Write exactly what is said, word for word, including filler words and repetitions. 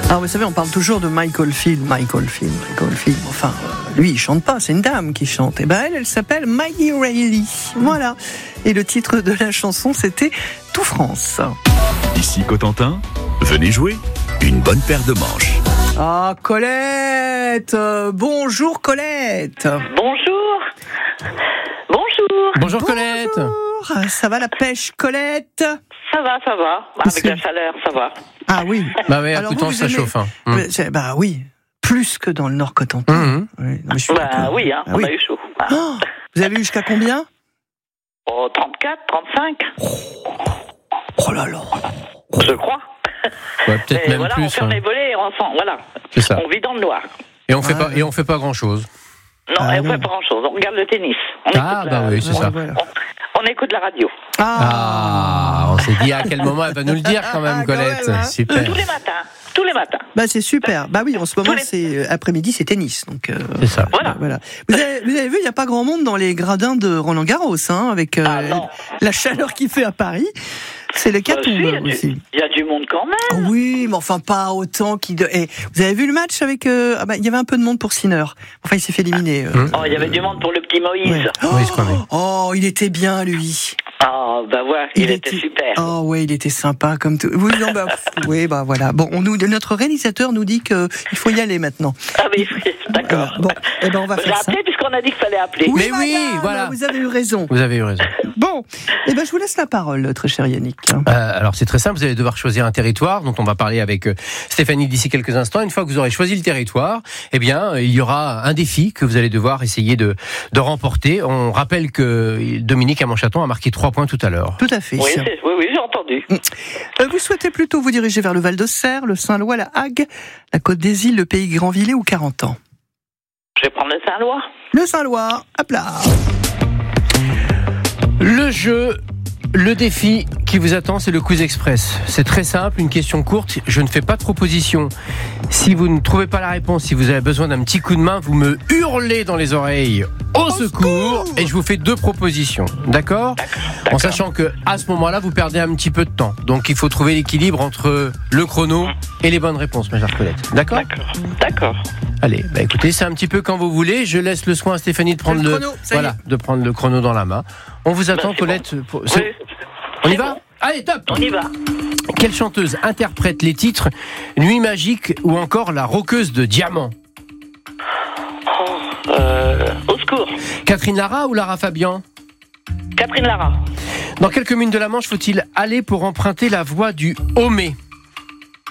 Alors vous savez, on parle toujours de Michael Field, Michael Field, Michael Field. Enfin, euh, lui, il chante pas, c'est une dame qui chante. Et ben elle, elle s'appelle Maggie Reilly. Voilà. Et le titre de la chanson, c'était Tout France. Ici Cotentin, venez jouer une bonne paire de manches. Ah, Colette, euh, bonjour Colette. Bonjour. Bonjour. Bonjour Colette. Bonjour. Ça va la pêche, Colette? Ça va, ça va. Avec la chaleur, ça va. Ah oui. Bah oui, à Alors, Coutances, vous, vous ça aimez... chauffe. Hein. Mmh. Bah oui, plus que dans le Nord Cotentin. Mmh. Oui, non, mais je suis Bah oui, hein, ah, on oui. a eu chaud. Ah. Oh, vous avez eu jusqu'à combien? Oh, trente-quatre, trente-cinq. Oh là là. Je crois. Ouais, peut-être Et même voilà, plus. on ferme hein. les volets et on sent, voilà. C'est ça. On vit dans le noir. Et on fait Ah, pas, et on fait pas grand chose. Non, Ah, et on non. fait pas grand-chose. On regarde le tennis. On Ah, écoute bah la... oui, c'est Ouais, ça. voilà. On, on écoute la radio. Ah, on s'est dit à quel moment elle va nous le dire quand même, Ah, quand Colette. même, hein. Super. Tous les matins. Tous les matins. Bah c'est super. Bah oui, en ce moment, les- c'est euh, après-midi, c'est tennis. Donc euh, C'est ça. Voilà. voilà. Vous avez, vous avez vu, il n'y a pas grand monde dans les gradins de Roland Garros, hein, avec euh, Ah, non. la chaleur qu'il fait à Paris. C'est le Bah, si, il y, a catombe du- aussi. il y a du monde quand même. Ah oui, mais enfin pas autant qu'il. De... Eh, vous avez vu le match avec euh, ah bah, il y avait un peu de monde pour Sinner. Enfin, il s'est fait éliminer. euh. Mmh. Oh, il y avait du monde pour le petit Moïse. Ouais. Oui, je connais. Oh, il était bien lui. Ah, bah ouais, il, était, super. Oh ouais, il était sympa comme tout. Oui, non, bah, pff, oui, bah voilà. Bon, on nous, notre réalisateur nous dit que il faut y aller maintenant. Ah oui, oui, d'accord. Voilà. Bon, eh ben on va J'ai faire ça. appelé puisqu'on a dit qu'il fallait appeler. Mais oui, madame, voilà. Vous avez eu raison. Vous avez eu raison. Bon, eh ben je vous laisse la parole, très cher Yannick. Euh, alors c'est très simple, vous allez devoir choisir un territoire dont on va parler avec euh, Stéphanie d'ici quelques instants. Une fois que vous aurez choisi le territoire, eh bien euh, il y aura un défi que vous allez devoir essayer de, de remporter. On rappelle que Dominique à Montchaton a marqué trois points tout à l'heure. Tout à fait. Oui, c'est- oui, oui, j'ai entendu. Euh, vous souhaitez plutôt vous diriger vers le Val-de-Serre, le Saint-Lô, la Hague, la Côte des Îles, le Pays Grandvillers ou Carentan? Je vais prendre le Saint-Lois. Le Saint-Lô, hop là. Le jeu, le défi qui vous attend, c'est le Quiz Express. C'est très simple, une question courte. Je ne fais pas de proposition. Si vous ne trouvez pas la réponse, si vous avez besoin d'un petit coup de main, vous me hurlez dans les oreilles au secours et je vous fais deux propositions. D'accord ? En sachant que à ce moment-là, vous perdez un petit peu de temps. Donc il faut trouver l'équilibre entre le chrono et les bonnes réponses, ma chère Colette. D'accord ? D'accord. D'accord. Allez, bah écoutez, c'est un petit peu quand vous voulez. Je laisse le soin à Stéphanie de prendre le le, chrono, ça y est. voilà, de prendre le chrono dans la main. On vous attend, Bah, c'est Colette. Pour- Oui. c'est- On y C'est va bon. Allez, top. On y va. Quelle chanteuse interprète les titres Nuit magique ou encore La roqueuse de diamant? Oh, euh, au secours. Catherine Lara ou Lara Fabian? Catherine Lara. Dans quelle commune de la Manche faut-il aller pour emprunter la voie du Haut-Mé?